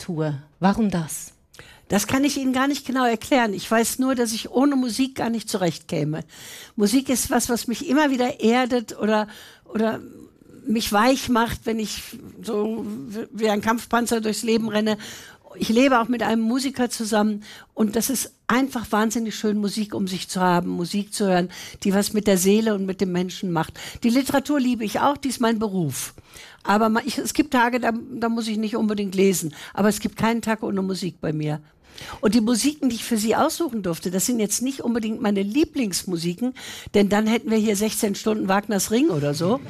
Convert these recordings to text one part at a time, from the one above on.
Literatur. Warum das? Das kann ich Ihnen gar nicht genau erklären. Ich weiß nur, dass ich ohne Musik gar nicht zurechtkäme. Musik ist was mich immer wieder erdet oder mich weich macht, wenn ich so wie ein Kampfpanzer durchs Leben renne. Ich lebe auch mit einem Musiker zusammen und das ist einfach wahnsinnig schön, Musik um sich zu haben, Musik zu hören, die was mit der Seele und mit dem Menschen macht. Die Literatur liebe ich auch, die ist mein Beruf. Aber es gibt Tage, da muss ich nicht unbedingt lesen, aber es gibt keinen Tag ohne Musik bei mir. Und die Musiken, die ich für Sie aussuchen durfte, das sind jetzt nicht unbedingt meine Lieblingsmusiken, denn dann hätten wir hier 16 Stunden Wagners Ring oder so.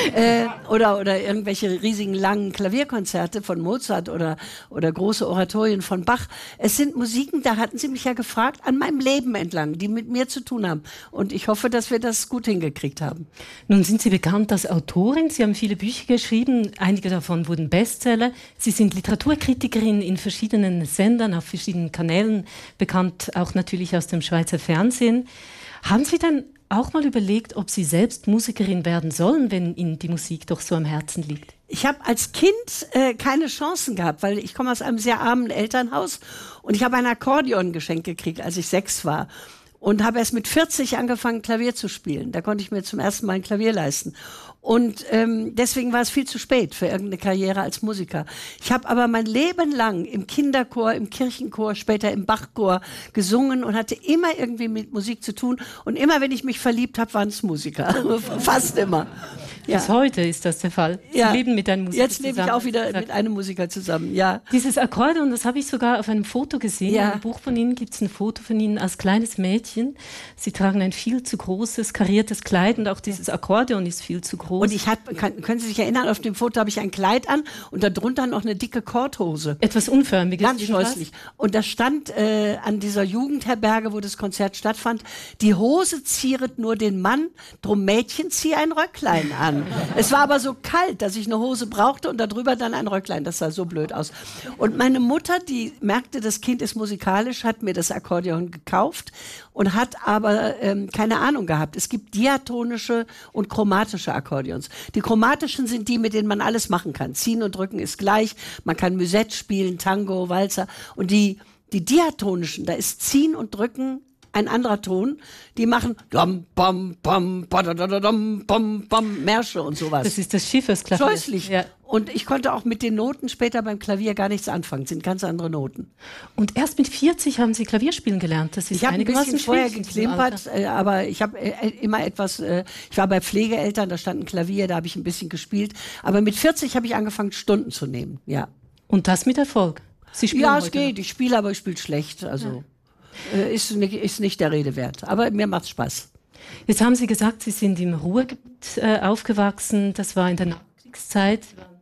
Oder irgendwelche riesigen langen Klavierkonzerte von Mozart oder große Oratorien von Bach. Es sind Musiken, da hatten Sie mich ja gefragt, an meinem Leben entlang, die mit mir zu tun haben. Und ich hoffe, dass wir das gut hingekriegt haben. Nun sind Sie bekannt als Autorin. Sie haben viele Bücher geschrieben. Einige davon wurden Bestseller. Sie sind Literaturkritikerin in verschiedenen Sendern, auf verschiedenen Kanälen, bekannt auch natürlich aus dem Schweizer Fernsehen. Haben Sie denn auch mal überlegt, ob Sie selbst Musikerin werden sollen, wenn Ihnen die Musik doch so am Herzen liegt? Ich habe als Kind keine Chancen gehabt, weil ich komme aus einem sehr armen Elternhaus und ich habe ein Akkordeon geschenkt gekriegt, als ich 6 war. Und habe erst mit 40 angefangen, Klavier zu spielen. Da konnte ich mir zum ersten Mal ein Klavier leisten. Und deswegen war es viel zu spät für irgendeine Karriere als Musiker. Ich habe aber mein Leben lang im Kinderchor, im Kirchenchor, später im Bachchor gesungen und hatte immer irgendwie mit Musik zu tun. Und immer, wenn ich mich verliebt habe, waren es Musiker. Fast immer. Ja. Bis heute ist das der Fall. Sie leben mit einem Musiker zusammen. Jetzt lebe ich auch wieder mit einem Musiker zusammen, ja. Dieses Akkordeon, das habe ich sogar auf einem Foto gesehen. Ja. Im Buch von Ihnen gibt es ein Foto von Ihnen als kleines Mädchen. Sie tragen ein viel zu großes, kariertes Kleid und auch dieses Akkordeon ist viel zu groß. Und können Sie sich erinnern, auf dem Foto habe ich ein Kleid an und darunter noch eine dicke Korthose. Etwas Unförmiges. Ganz scheußlich. Und da stand an dieser Jugendherberge, wo das Konzert stattfand, die Hose zieret nur den Mann, drum Mädchen zieh ein Röcklein an. Es war aber so kalt, dass ich eine Hose brauchte und darüber dann ein Röcklein. Das sah so blöd aus. Und meine Mutter, die merkte, das Kind ist musikalisch, hat mir das Akkordeon gekauft und hat aber keine Ahnung gehabt. Es gibt diatonische und chromatische Akkordeons. Die chromatischen sind die, mit denen man alles machen kann. Ziehen und drücken ist gleich. Man kann Musette spielen, Tango, Walzer. Und die diatonischen, da ist Ziehen und Drücken ein anderer Ton, die machen dam, bam, bam, badadadam, bam, bam, Märsche und sowas. Das ist das Schiffersklavier. Scheußlich. Ja. Und ich konnte auch mit den Noten später beim Klavier gar nichts anfangen. Das sind ganz andere Noten. Und erst mit 40 haben Sie Klavierspielen gelernt. Das ist ich habe ein bisschen vorher schwierig geklimpert, aber ich habe immer etwas, ich war bei Pflegeeltern, da stand ein Klavier, da habe ich ein bisschen gespielt. Aber mit 40 habe ich angefangen, Stunden zu nehmen, ja. Und das mit Erfolg? Sie spielen ja, heute es geht. Noch. Ich spiele, aber ich spiele schlecht. Also ist nicht der Rede wert. Aber mir macht's Spaß. Jetzt haben Sie gesagt, Sie sind im Ruhrgebiet aufgewachsen. Das war in der Nachkriegszeit.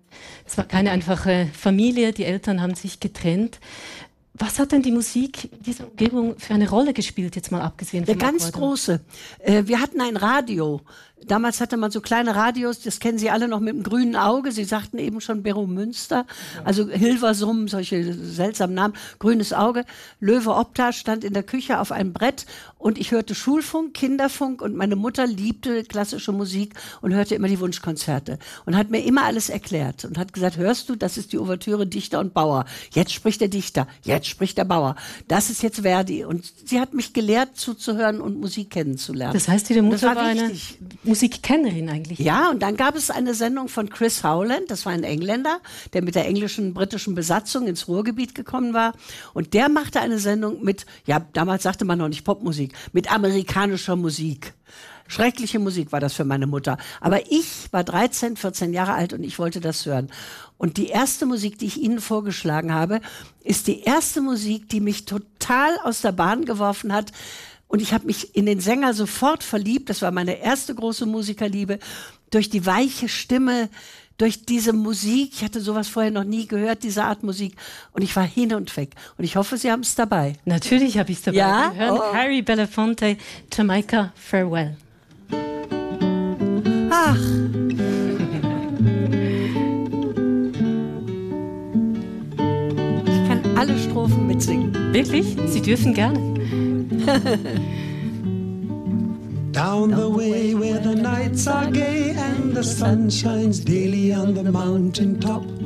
Es war keine einfache Familie. Die Eltern haben sich getrennt. Was hat denn die Musik in dieser Umgebung für eine Rolle gespielt, jetzt mal abgesehen von Eine ganz große. Wir hatten ein Radio. Damals hatte man so kleine Radios, das kennen Sie alle noch mit dem grünen Auge. Sie sagten eben schon Bero Münster, also Hilversum, solche seltsamen Namen. Grünes Auge. Löwe Opta stand in der Küche auf einem Brett und ich hörte Schulfunk, Kinderfunk und meine Mutter liebte klassische Musik und hörte immer die Wunschkonzerte und hat mir immer alles erklärt und hat gesagt, hörst du, das ist die Ouvertüre Dichter und Bauer. Jetzt spricht der Dichter, jetzt spricht der Bauer. Das ist jetzt Verdi. Und sie hat mich gelehrt, zuzuhören und Musik kennenzulernen. Das heißt, Ihre Mutter war eine Musikkennerin eigentlich. Ja, und dann gab es eine Sendung von Chris Howland, das war ein Engländer, der mit der englischen, britischen Besatzung ins Ruhrgebiet gekommen war. Und der machte eine Sendung mit, ja, damals sagte man noch nicht Popmusik, mit amerikanischer Musik. Schreckliche Musik war das für meine Mutter. Aber ich war 13, 14 Jahre alt und ich wollte das hören. Und die erste Musik, die ich Ihnen vorgeschlagen habe, ist die erste Musik, die mich total aus der Bahn geworfen hat. Und ich habe mich in den Sänger sofort verliebt. Das war meine erste große Musikerliebe. Durch die weiche Stimme, durch diese Musik. Ich hatte sowas vorher noch nie gehört, diese Art Musik. Und ich war hin und weg. Und ich hoffe, Sie haben es dabei. Natürlich habe ich es dabei. Ja? Wir hören Harry Belafonte, Jamaica Farewell. Ach. Ich kann alle Strophen mitsingen. Wirklich? Sie dürfen gerne. Down the way where the nights are gay and the sun shines daily on the mountain top.